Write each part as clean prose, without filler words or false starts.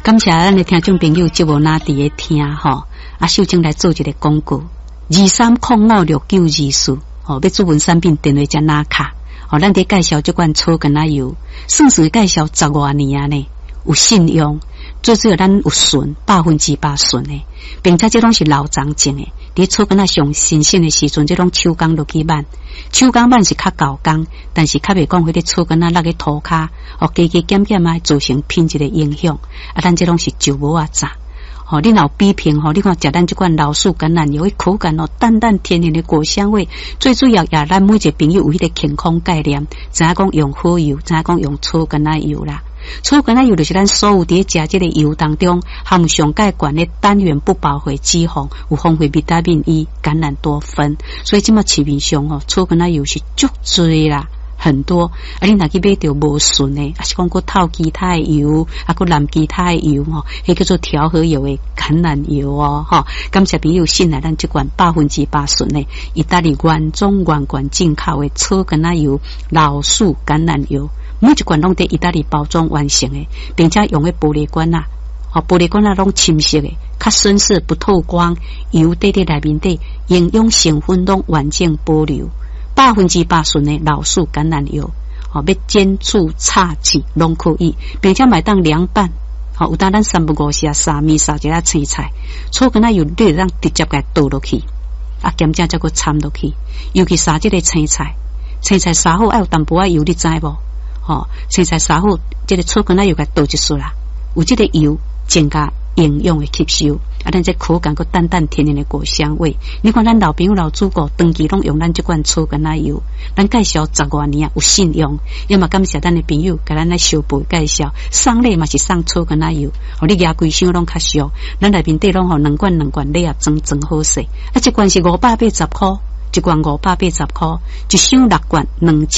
感谢咱的听众朋友，节目哪伫咧听吼？秀晶来做一个广告，23056924吼，要主文产品电话加拿卡，吼，咱伫介绍这款草根仔油，算是介绍10多年啊呢，有信用，最主要咱有纯100%纯的，并且这拢是老长种的。伫草根仔上新鲜的时阵，这种手工落去挽，手工挽是较高工，但是较袂讲迄个草根仔落去涂骹，加减减啊，造成品质的影响。咱这拢是就无啊炸。你若有比拼你看食咱这款老树橄榄油，的口感淡淡甜甜的果香味，最主要也咱每一个朋友有迄个健康概念，知影讲用好油，知影讲用草根仔油啦。草根仔油就是咱所有伫食这个油当中含上介悬的单元不饱和脂肪，有丰富维他命 E、橄榄多酚，所以即马市面上草根仔油是足多啦。很多，你若去买到无纯的，还是讲过透其他的油，过蓝其他的油迄叫做调和油的橄榄油感谢朋友信赖咱这款100%纯的意大利原装原罐进口的草根仔油、老树橄榄油，每一罐拢在意大利包装完成的，并且用的玻璃罐玻璃罐拢深色的，较深色不透光，油在内面底，营养成分拢完整保留。100%纯的老树橄榄油，要煎煮炒煮拢可以，并且买当凉拌，有当咱3不5时沙米沙一下青菜，草根仔油你让直接给倒落去，咸正再个掺落去，尤其沙这个青菜沙好要有淡薄仔油，你知无？青菜沙好，这个草根仔油给倒一束啦，有这个油增加营养的吸收，咱这口感个淡淡甜甜的果香味。你看咱老朋友老祖国长期拢用咱这款草根仔油，咱介绍10多年有信用，要么感谢咱的朋友给咱来小辈介绍，送礼嘛是送草根仔油，你牙规箱拢较俗，咱内面底拢2罐礼盒装好势，一罐是580块，一罐580块，一箱6罐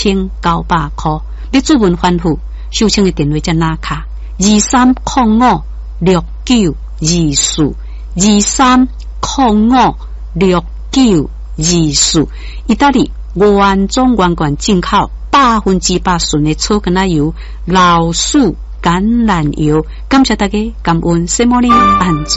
2900块。你主文反复，秀清的电话在哪卡？23056924，23056924，意大利原装原罐进口100%纯的草根仔油、老树橄榄油。感谢大家，感恩，什么呢？安住。